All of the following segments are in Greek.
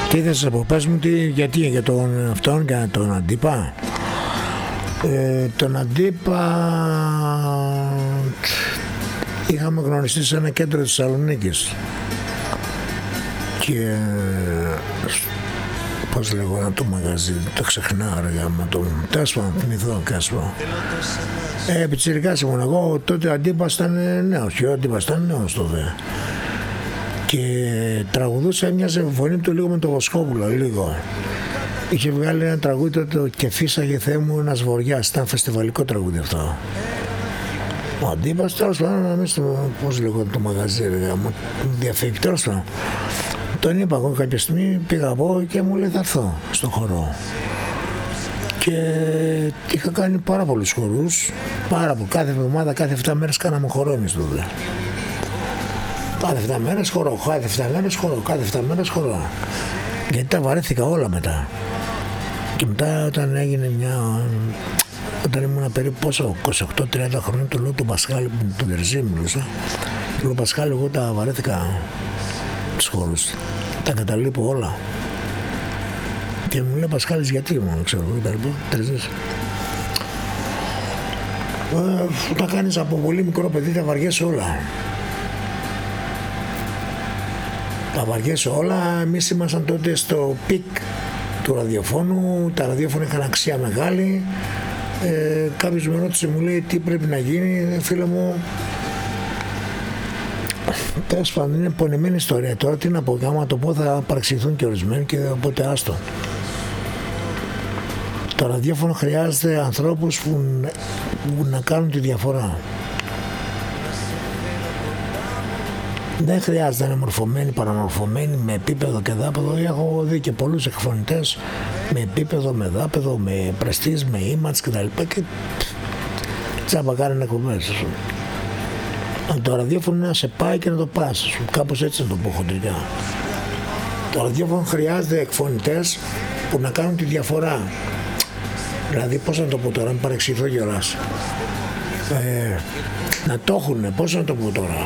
Τι θα σας πω, πες μου γιατί για τον αυτόν και τον Αντίπα. Τον Αντίπα είχαμε γνωριστεί σε ένα κέντρο της Θεσσαλονίκης και πώς λέγω το μαγαζί, το ξεχνάω αργά με το τέσπα, θυμηθώ κάσπα. Πιτσιρικάς ήμουν εγώ, τότε ο Αντίπας ήταν νέος και ο Αντίπας ήταν νέος τότε. Και τραγουδούσε, έμοιαζε η φωνή του λίγο με το Βοσκόπουλο, λίγο. Είχε βγάλει ένα τραγούδι το «Και φύσαγε Θεέ μου ένας βοριάς», ήταν φεστιβαλικό τραγούδι αυτό. Ο Αντίπας, τέλος πάντων, να μην στο, πώς λέγω το μαγαζί, μου διαφεύγει, τέλος πάντων. Τον είπα εγώ κάποια στιγμή, πήγα από και μου λέει θα έρθω στον χορό. Και είχα κάνει πάρα πολλούς χορούς, κάθε εβδομάδα, κάθε 7 μέρες κάναμε χορό εμείς τότε. Κάθε 7 μέρες χορό, κάθε 7 μέρες χορό, κάθε 7 μέρες χορό. Γιατί τα βαρέθηκα όλα μετά. Και μετά όταν έγινε όταν ήμουν περίπου πόσο, 28-30 χρόνια, του λέω τον Πασχάλη, τον Τερζή μιλούσα. Του λέω Πασχάλη, εγώ τα βαρέθηκα τους χορούς. Τα καταλείπω όλα. Και μου λέει Πασχάλης γιατί μόνο ξέρω, τα λοιπόν, Τερζής. Όταν κάνεις από πολύ μικρό παιδί τα βαριέσαι όλα. Τα βαριέσαι όλα. Εμείς ήμασταν τότε στο πικ του ραδιοφώνου, τα ραδιόφωνα είχαν αξία μεγάλη. Κάποιος με ρώτησε, μου λέει τι πρέπει να γίνει, φίλε μου. Τέλος πάντων, είναι πονεμένη ιστορία. Τώρα τι να πω, άμα το πω θα παραξηγηθούν και ορισμένοι και οπότε άστο. Το ραδιόφωνο χρειάζεται ανθρώπους που να κάνουν τη διαφορά. Δεν χρειάζεται να είναι μορφωμένοι, παραμορφωμένοι, με επίπεδο και δάπεδο. Έχω δει και πολλούς εκφωνητές με επίπεδο, με δάπεδο, με πρεστίζ, με image κτλ. Και τσάμπα κάνουν εκπομπές. Το ραδιόφωνο είναι να σε πάει και να το πας. Κάπως έτσι να το πω χοντρικά. Το ραδιόφωνο χρειάζεται εκφωνητές που να κάνουν τη διαφορά. Δηλαδή, πώς να το πω τώρα, μην παρεξηγηθώ κιόλας. Να το έχουνε, πώς να το πω τώρα.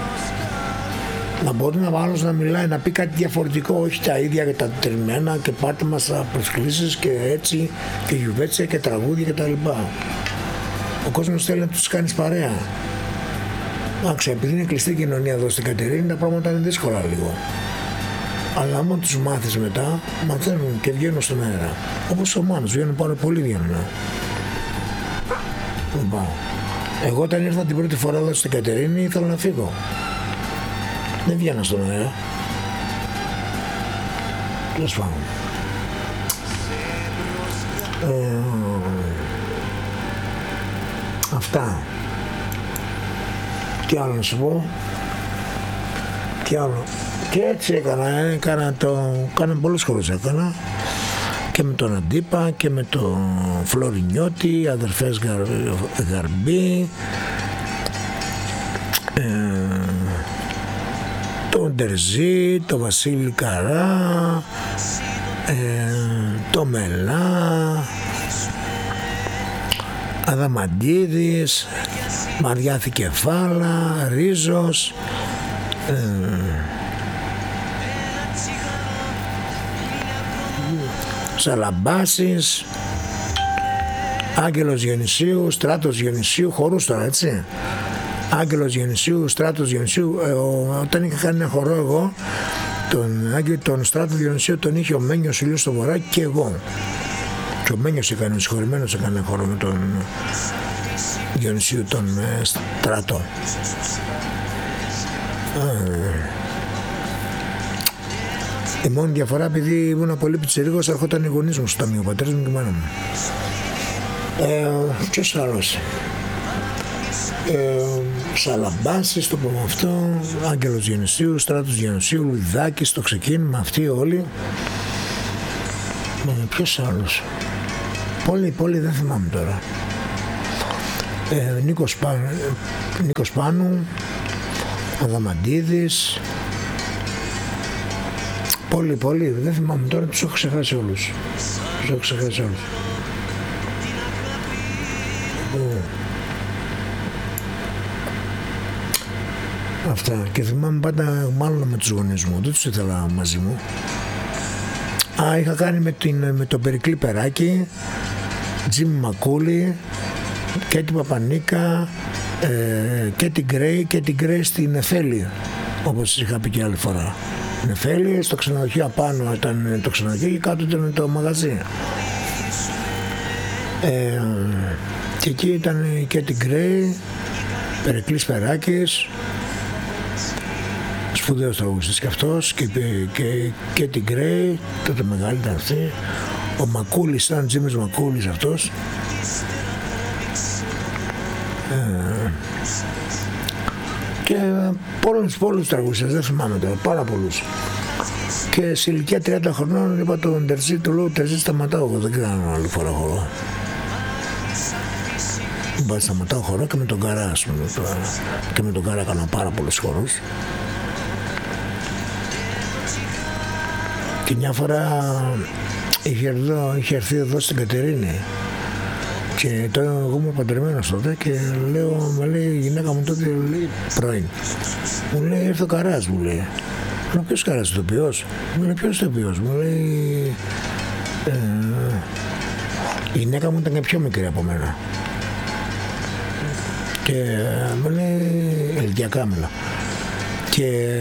Να μπορεί να βάλω να μιλάει, να πει κάτι διαφορετικό, όχι τα ίδια και τα τερμένα και πάτε μας προσκλήσεις και έτσι και γιουβέτσια και τραγούδια και τα λοιπά. Ο κόσμος θέλει να τους κάνεις παρέα. Άξε, επειδή είναι κλειστή κοινωνία εδώ στην Κατερίνη, τα πράγματα είναι δύσκολα λίγο. Αλλά άμα τους μάθεις μετά, μαθαίνουν και βγαίνουν στον αέρα. Όπως ο Μάνος, βγαίνουν πάρα πολύ βγαίνουν. Εγώ όταν ήρθα την πρώτη φορά εδώ στην Κατερίνη ήθελα να φύγω. Δεν βγαίνα στον αέρα. Τέλος πάντων. Αυτά. Τι άλλο να σου πω. Τι άλλο. Και έτσι έκανα πολλούς χώρους έκανα. Και με τον Αντίπα και με τον Φλωρινιώτη, αδερφές Γαρμπή. Τον Τερζή, τον Βασίλη Καρά, τον Μελά, Αδαμαντίδης, Μαριάθη Κεφάλα, Ρίζος, Σαλαμπάσης, Άγγελος Γεννησίου, Στράτος Γεννησίου, χορούς τώρα έτσι. Άγγελος Γεννησίου, Στράτος Γεννησίου, όταν είχα κάνει ένα χορό εγώ, τον Στράτο Γεννησίου τον είχε ο Μένιος Ηλίου στο Βορρά και εγώ. Και ο Μένιος έκανε, ο συγχωρημένος έκανε ένα χορό με τον Γεννησίου, τον Στράτο. Η μόνη διαφορά, επειδή ήμουν πολύ πιτσιρίκος, έρχονταν οι γονείς μου στο ταμείο, ο πατέρας μου και η μάνα μου. Ποιος άλλος. Σαλαμπάσης, το πούμε αυτό, Άγγελος Γεννησίου, Στράτος Γεννησίου, Λουδάκης, το ξεκίνημα, αυτοί όλοι. Ποιος άλλος. Πολύ δεν θυμάμαι τώρα. Νίκος Πάνου, Αδαμαντίδης. Πολύ, δεν θυμάμαι τώρα, τους έχω ξεχάσει όλους. Αυτά. Και θυμάμαι πάντα, μάλλον με τους γονείς μου, δεν τους ήθελα μαζί μου. Είχα κάνει με τον Περικλή Περάκη, Τζίμι Μακούλη, και την Παπανίκα, και την Γκρέι στην Νεφέλη, όπως είχα πει και άλλη φορά. Νεφέλη, στο ξενοδοχείο απάνω ήταν το ξενοδοχείο και κάτω ήταν το μαγαζί. Και εκεί ήταν και την Γκρέι, Περικλής Περάκης, σπουδαίος τραγουδιστής και αυτός, και την Γκρέι, τότε μεγάλη ήταν αυτή. Ο Μακούλης ήταν Τζίμις Μακούλης αυτός. Και πολλούς τραγουδιστές, δεν θυμάμαι τώρα, πάρα πολλούς. Και σε ηλικία 30 χρονών είπα τον Τερζή, του λέω Τερζή σταματάω, δεν κάνω άλλη φορά χορό. Είπα σταματάω χορό και με τον Καρά, ας πούμε, και με τον Καρά έκανα πάρα πολλούς χορούς. Και μια φορά είχε έρθει εδώ στην Κατερίνη και τώρα εγώ ήμουν παντρεμένος τότε και μου λέει η γυναίκα μου τότε, λέει, πρώην, μου λέει ήρθε ο Καράς, μου λέει. Λέω ποιος Καράς, ηθοποιός? Μου λέει ποιος ηθοποιός? Μου λέει η γυναίκα μου ήταν πιο μικρή από μένα και μου λέει ηλικιακά μιλά και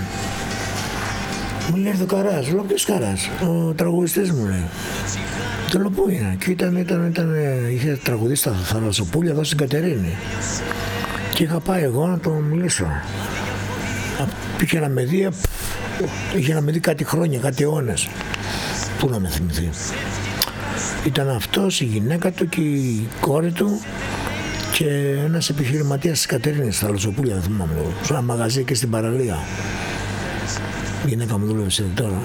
μου λέει ήρθε ο Καράς. Λέω ποιος Καράς? Ο τραγουδιστής, μου λέει. Το λέω πού είναι? Και είχε τραγουδίσει στα Θαλασσοπούλια εδώ στην Κατερίνη και είχα πάει εγώ να τον μιλήσω. Είχε να με δει κάτι χρόνια, κάτι αιώνες. Πού να με θυμηθεί? Ήταν αυτός, η γυναίκα του και η κόρη του και ένας επιχειρηματίας της Κατερίνης στα Θαλασσοπούλια, δεν θυμάμαι, σε ένα μαγαζί και στην παραλία. Η γυναίκα μου δούλευε σε τώρα.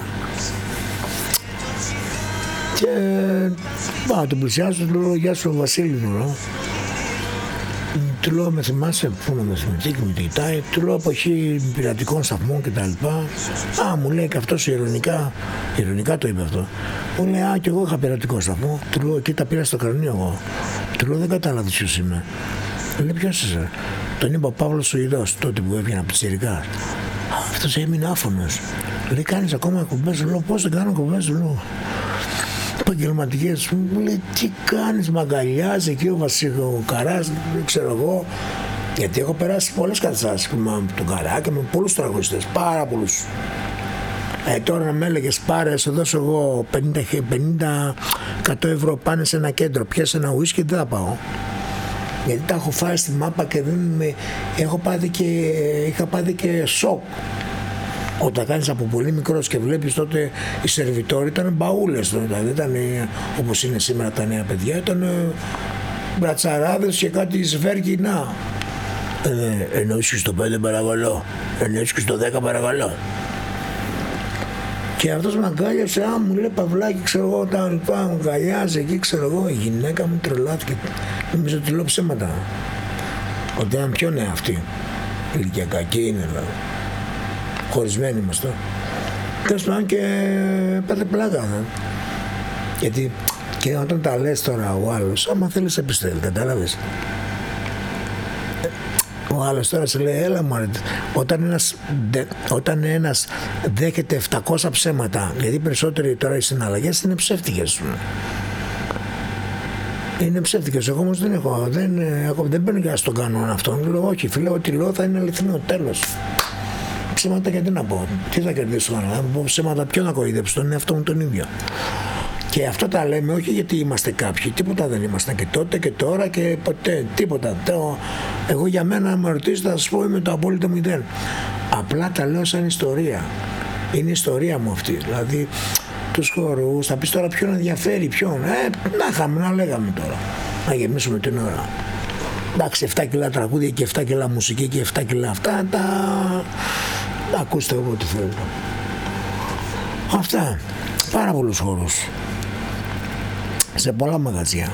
Και πάω, τον πλησιάζω, του λέω γεια σου Βασίλη, του λέω με θυμάσαι? Πού να με θυμηθεί? Και με τη κοιτάει, του λέω εποχή πειρατικών σταθμών και τα λοιπά. Μου λέει και αυτός ειρωνικά το είπε αυτό. Μου λέει κι εγώ είχα πειρατικό σταθμό. Του λέω εκεί τα πήρα στο κρανίο εγώ. Του λέω δεν κατάλαβες ποιος είμαι. Λέει ποιος είσαι? Τον είπα ο Παύλος Σουηδός, τότε που έβγαινα από τη Τσιρικά. Αυτός έμεινε άφωνος. Λέει κάνεις ακόμα εκπομπές? Λέω πώς δεν κάνω εκπομπές? Λέω επαγγελματικές. Μου λέει τι κάνεις, μαγκαλιάζει εκεί ο Καράς, δεν ξέρω εγώ, γιατί έχω περάσει πολλές καταστάσεις με τον Καρά και με πολλούς τραγουδιστές, πάρα πολλούς. Τώρα να με έλεγες πάρε, σε δώσω εγώ 50-100 ευρώ, πάνε σε ένα κέντρο, πιάσε ένα ουίσκι, δεν θα πάω. Γιατί τα έχω φάει στη μάπα και είχα πάθει και σοκ. Όταν κάνεις από πολύ μικρός και βλέπεις τότε οι σερβιτόροι ήταν μπαούλες, δηλαδή δεν ήταν όπως είναι σήμερα τα νέα παιδιά, ήταν μπρατσαράδες και κάτι σβέρκινα. Εννοείς και στο 5 παρακαλώ, εννοείς και στο 10 παρακαλώ. Και αυτός με αγκάλιασε, μου λέει Παυλάκι, ξέρω εγώ, τα λοιπά, μου αγκαλιάζει εκεί, ξέρω εγώ, η γυναίκα μου τρελάθηκε. Νομίζω ότι λέω ψέματα. Ότι ήταν πιο νέα αυτή, ηλικιακά, και είναι δηλαδή. Χωρισμένοι είμαστε. Τέλος πάντων και πέθε πλάκα. Γιατί και όταν τα λες τώρα ο άλλος, άμα θέλεις επιστέλει, κατάλαβες. Ο άλλος τώρα σε λέει έλα μου, όταν ένας δέχεται 700 ψέματα, γιατί περισσότεροι τώρα οι συναλλαγές είναι ψεύτικες. Είναι ψεύτικες, εγώ όμως δεν παίρνω για να τον κάνω αυτόν. Λέω όχι φίλε, ό,τι λέω θα είναι αληθινό, τέλος. Ψέματα γιατί να πω, τι θα κερδίσω να πω ψέματα, ποιον να κοροϊδέψω, τον εαυτό μου τον ίδιο. Και αυτό τα λέμε όχι γιατί είμαστε κάποιοι, τίποτα δεν ήμασταν και τότε και τώρα και ποτέ, τίποτα. Εγώ για μένα, αν με ρωτήσετε, θα σας πω είμαι το απόλυτο 0. Απλά τα λέω σαν ιστορία. Είναι η ιστορία μου αυτή. Δηλαδή, τους χορούς, θα πεις τώρα ποιον ενδιαφέρει, ποιον. Να λέγαμε τώρα. Να γεμίσουμε την ώρα. Εντάξει, 7 κιλά τραγούδια και 7 κιλά μουσική και 7 κιλά αυτά, τα ακούστε όποτε θέλετε. Αυτά. Πάρα πολλούς χώρους. Σε πολλά μαγαζιά.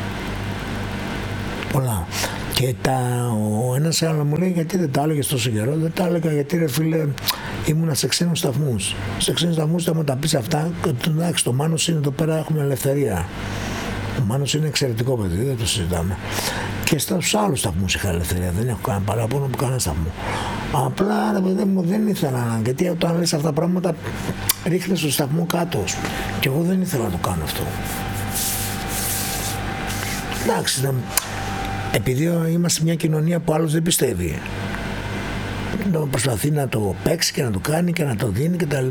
Πολλά. Και ο ένας άλλο μου λέει γιατί δεν τα έλεγες τόσο καιρό? Δεν τα έλεγα γιατί ρε φίλε ήμουνα σε ξένους σταθμούς. Σε ξένους σταθμούς θα μου τα πεις αυτά, εντάξει το Μάνος είναι εδώ πέρα, έχουμε ελευθερία. Ο Μάνος είναι εξαιρετικό παιδί, δεν το συζητάμε. Και στους άλλους σταθμούς είχα ελευθερία, δεν έχω κανένα παράπονο από κανένα σταθμό. Απλά ρε παιδί μου δεν ήθελα, γιατί όταν λες αυτά τα πράγματα ρίχνεις το σταθμό κάτω. Και εγώ δεν ήθελα να το κάνω αυτό. Εντάξει, επειδή είμαστε μια κοινωνία που άλλος δεν πιστεύει. Προσπαθεί να το παίξει και να το κάνει και να το δίνει κτλ.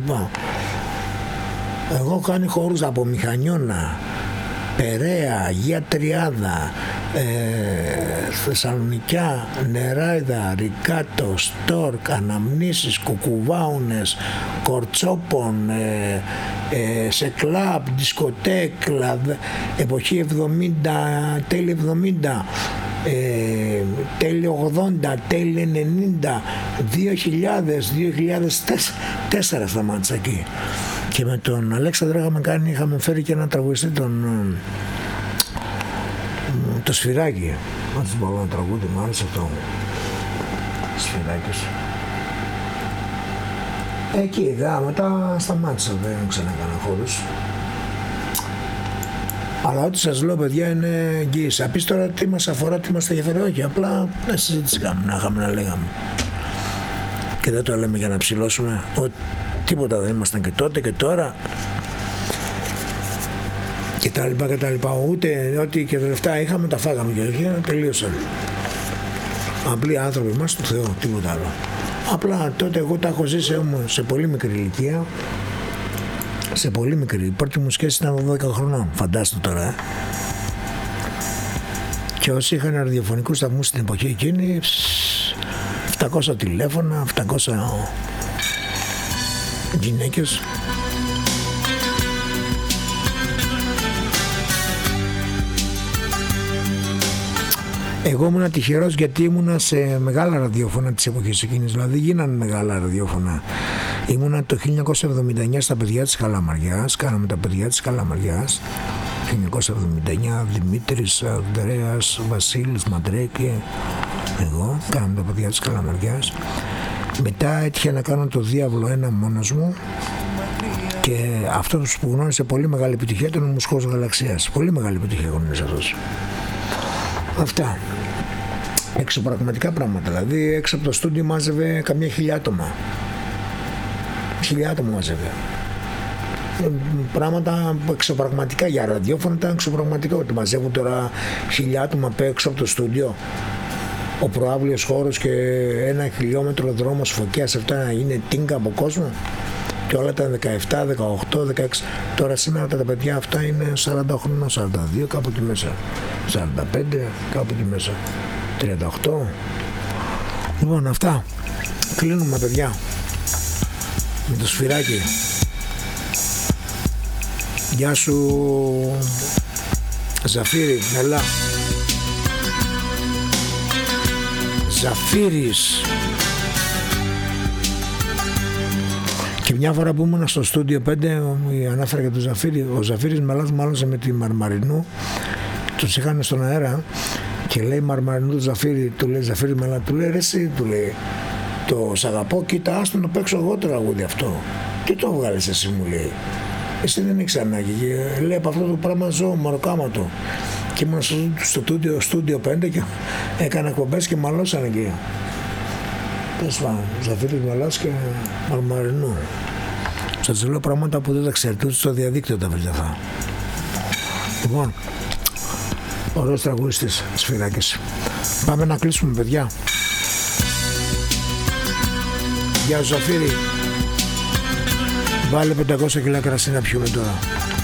Εγώ κάνει χώρους από Μηχανιώνα, Περαία, Αγία Τριάδα, Θεσσαλονικιά, Νεράιδα, Ρικάτο, Στόρκ, Αναμνήσεις, Κουκουβάουνες, Κορτσόπων, σε κλαμπ, δισκοτέκ, εποχή 70, τέλη 70, τέλη 80, τέλη 90, 2004 σταμάτησα εκεί. Και με τον Αλέξανδρο είχαμε φέρει και ένα τραγουδιστή, το Σφυράκι. Να τους βάλω ένα τραγούδι, μου άρεσε αυτό. Σφυράκης. Εκεί, μετά σταμάτησα, δεν ξανακάνα χώρους. Αλλά ό,τι σας λέω, παιδιά, είναι εγγύηση. Απείς τώρα τι μας αφορά, τι μας ενδιαφέρει, όχι, απλά να συζήτηση κάνουμε, να είχαμε, να λέγαμε. Και δεν το λέμε για να ψηλώσουμε, τίποτα δεν ήμασταν και τότε και τώρα. Και τα λοιπά, ούτε ότι και τα λεφτά είχαμε, τα φάγαμε και τελείωσαν. Απλοί άνθρωποι είμαστε του Θεού, τίποτα άλλο. Απλά τότε εγώ τα έχω ζήσει όμως σε πολύ μικρή ηλικία. Σε πολύ μικρή. Η πρώτη μου σχέση ήταν 12 χρονών. Φαντάστε τώρα. Και όσοι είχαν ραδιοφωνικούς σταθμούς στην εποχή εκείνη, 700 τηλέφωνα, 700 γυναίκες. Εγώ ήμουν τυχερός γιατί ήμουνα σε μεγάλα ραδιόφωνα της εποχής εκείνης, δηλαδή γίνανε μεγάλα ραδιόφωνα. Ήμουνα το 1979 στα παιδιά της Καλαμαριάς, κάναμε τα παιδιά της Καλαμαριάς. 1979, Δημήτρης, Ανδρέας, Βασίλης, Μαντρέκη, εγώ, κάναμε τα παιδιά της Καλαμαριάς. Μετά έτυχε να κάνω το Διάβλο 1 μόνος μου και αυτός που γνώρισε πολύ μεγάλη επιτυχία ήταν ο Μουσικός Γαλαξίας. Πολύ μεγάλη επιτυχία γνώρισε αυτός. Αυτά. Εξωπραγματικά πράγματα, δηλαδή έξω από το στούντιο μάζευε καμιά 1000 άτομα. 1000 άτομα μάζευε. Πράγματα εξωπραγματικά για ραδιόφωνο ήταν εξωπραγματικό. Ότι μαζεύουν τώρα 1000 άτομα απ' έξω από το στούντιο. Ο προάβλιος χώρος και 1 χιλιόμετρο δρόμος φωκιάς, αυτά είναι τίνκα από κόσμο. Και όλα τα 17, 18, 16. Τώρα σήμερα τα παιδιά αυτά είναι 40 χρονών, 42, κάπου εκεί μέσα. 45, κάπου εκεί μέσα. 38. Λοιπόν, αυτά. Κλείνουμε, παιδιά. Με το Σφυράκι. Γεια σου, Ζαφύρι, έλα. Ζαφύρης. Και μια φορά που ήμουν στο στούντιο 5, ανάφερα για τον Ζαφύρι, ο Ζαφύρης Μελάς μάλωσε με τη Μαρμαρινού, τους είχαν στον αέρα και λέει Μαρμαρινού του Ζαφύρι, του λέει Ζαφύρι Μελά, του λέει ρε εσύ, του λέει, το σ' αγαπώ, κοίτα άστο να παίξω εγώ το τραγούδι αυτό. Τι το βγάλεις εσύ, μου λέει. Εσύ δεν έχεις ανάγκη. Και λέει από αυτό το πράγμα ζω μαροκάματο. Και ήμουν στο στούντιο 5 και έκανα εκπομπές και μαλώσανε εκεί. Τέλος πάντων, Ζαφύρης Μελάς και Μαρμαρινού. Σας λέω πράγματα που δεν τα ξέρετε, ούτε στο διαδίκτυο τα βρείτε αυτά. Λοιπόν, ωραίος τραγουδιστής, Σφυράκης. Πάμε να κλείσουμε, παιδιά. Γεια σου, Ζαφύρη. Βάλε 500 κιλά κρασί να πιούμε τώρα.